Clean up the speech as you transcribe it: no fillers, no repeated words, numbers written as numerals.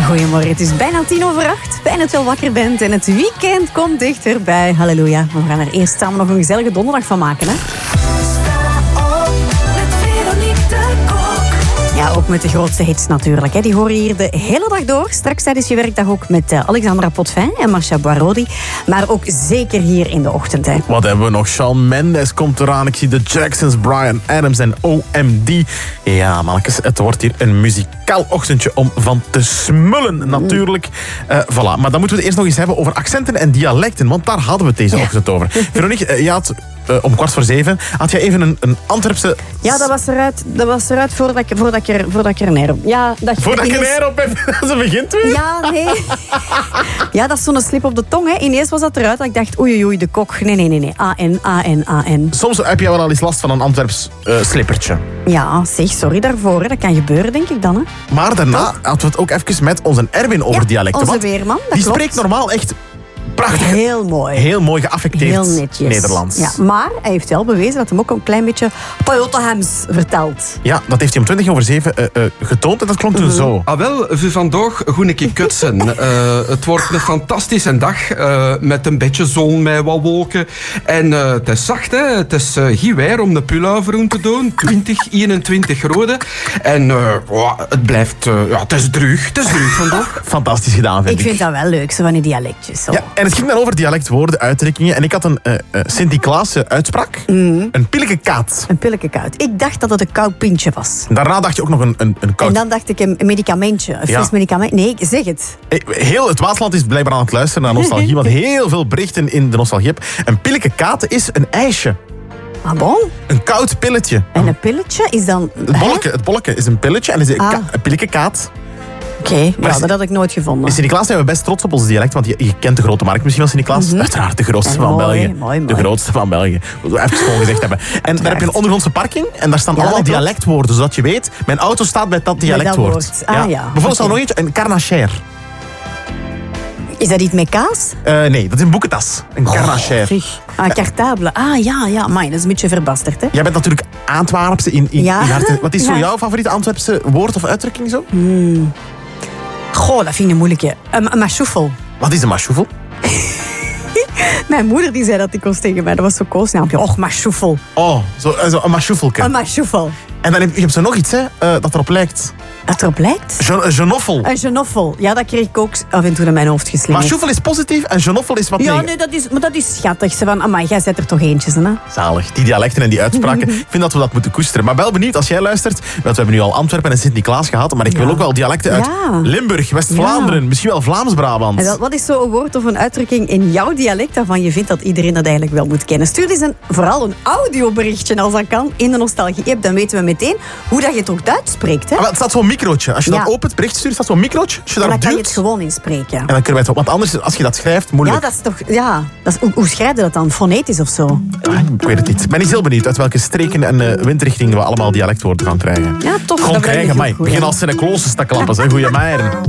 Goedemorgen, het is bijna 7:50. Fijn dat je al wakker bent en het weekend komt dichterbij. Halleluja. We gaan er eerst samen nog een gezellige donderdag van maken, hè? Ja, ook met de grootste hits natuurlijk. Hè. Die horen hier de hele dag door. Straks tijdens je werkdag ook met Alexandra Potvin en Marcia Boarodi. Maar ook zeker hier in de ochtend. Hè. Wat hebben we nog? Shawn Mendes komt eraan. Ik zie de Jacksons, Bryan Adams en OMD. Ja, mannetjes, het wordt hier een muzikaal ochtendje om van te smullen natuurlijk. Voilà. Maar dan moeten we het eerst nog eens hebben over accenten en dialecten. Want daar hadden we het deze ochtend over. Veronique, je had... om 6:15 had je even een Antwerpse... Ja, dat was eruit voordat ik er neer op... Ja, voordat je neer op hebt, ze begint weer. Ja, nee. Ja, dat is zo'n slip op de tong. Hè. Ineens was dat eruit. Dat ik dacht, oei, de kok. Nee. A-N. Soms heb je wel al eens last van een Antwerps slippertje. Ja, zeg, sorry daarvoor. Hè. Dat kan gebeuren, denk ik dan. Hè. Maar daarna hadden we het ook even met onze Erwin over dialecten. Onze weerman, dat die klopt. Spreekt normaal echt... prachtig. Heel mooi. Heel mooi geaffecteerd heel netjes. Nederlands. Ja, maar hij heeft wel bewezen dat hij ook een klein beetje Toyota-Hams vertelt. Ja, dat heeft hij om 7:20 getoond en dat klonk toen zo. Ah wel, voor vandaag goed een keer kutsen. Het wordt een fantastische dag met een beetje zon, met wat wolken. En het is zacht, hè. Het is geen weer om de pullover te doen. 20, 21 graden. En het blijft... het is droog. Het is droog vandaag. Fantastisch gedaan, vind ik. Ik vind dat wel leuk, zo van die dialectjes. Zo. Ja, en het ging dan over dialectwoorden, uitdrukkingen. En ik had een Sint-Niklaas uitspraak. Een pillekekaat. Een pillekekuit. Ik dacht dat het een koud pintje was. Daarna dacht je ook nog een koud... En dan dacht ik een medicamentje, een fris medicament. Nee, zeg het. Heel het Waasland is blijkbaar aan het luisteren naar nostalgie, want heel veel berichten in de nostalgie heb. Een pillekekaat is een ijsje. Ah bon? Een koud pilletje. En een pilletje is dan... Het bolletje is een pilletje en is een pillekekaat. Oké, dat had ik nooit gevonden. In Sint-Niklaas zijn we best trots op ons dialect, want je kent de grote markt misschien van Sint-Niklaas. Uiteraard de grootste van België. Mooi. De grootste van België. Even gewoon gezegd hebben. En daar heb je een ondergrondse parking en daar staan allemaal dialectwoorden, zodat je weet, mijn auto staat bij dat dialectwoord. Bijvoorbeeld al nog eentje, een carnacher. Is dat iets met kaas? Nee, dat is een boekentas. Een carnacher. Cartable. Ja. Maar dat is een beetje verbasterd, hè? Jij bent natuurlijk Antwerpse in hart. Wat is zo jouw favoriete Antwerpse woord of uitdrukking zo? Goh, dat vind ik een moeilijke. Een machoefel. Wat is een machoefel? Mijn moeder die zei dat dikwijls tegen mij. Dat was zo koosnaamje. Och, machoefel. Oh, zo een machoefelke. Een machoefel. En dan heb je zo nog iets, hè, dat erop lijkt. Dat erop lijkt? Een genoffel. Een genoffel. Ja, dat kreeg ik ook af en toe in mijn hoofd geslingerd. Machoefel is positief en genoffel is wat ja, negatief. nee, maar dat is schattig. Ze van, amai, jij zet er toch eentjes in, hè? Zalig. Die dialecten en die uitspraken. Ik vind dat we dat moeten koesteren. Maar wel benieuwd als jij luistert. Want we hebben nu al Antwerpen en Sint-Niklaas gehad. Maar ik wil ook wel dialecten uit Limburg, West-Vlaanderen. Misschien wel Vlaams-Brabant. En wat is zo'n woord of een uitdrukking in jouw dialect waarvan je vindt dat iedereen dat eigenlijk wel moet kennen? Stuur eens vooral een audioberichtje als dat kan in de nostalgie-app. Dan weten we meteen hoe dat je het ook uitspreekt. Hè? Maar het staat zo'n microotje. Als je dat opent, het bericht stuurt, staat zo'n microotje. Als je en dan duwt, kan je het gewoon inspreken. En dan kunnen wij het op. Want anders, als je dat schrijft, moeilijk. Ja, dat is toch... Ja, hoe schrijf je dat dan? Fonetisch of zo? Ik weet het niet. Ik ben niet heel benieuwd uit welke streken en windrichtingen we allemaal dialectwoorden gaan krijgen. Ja, toch. Gewoon krijgen, maar ik begin als Sint-Niklaas te klappen. Goeiemorgen.